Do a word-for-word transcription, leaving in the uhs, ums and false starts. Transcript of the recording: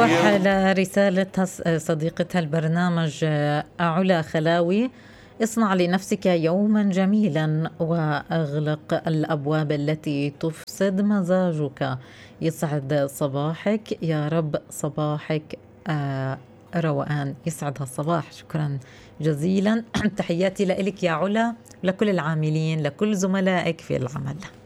نروح لرسالة صديقتها البرنامج علا خلاوي. اصنع لنفسك يوما جميلا وأغلق الأبواب التي تفسد مزاجك. يسعد صباحك يا رب، صباحك آه روقان، يسعد هالصباح. شكرا جزيلا. تحياتي لك يا علا، لكل العاملين، لكل زملائك في العمل.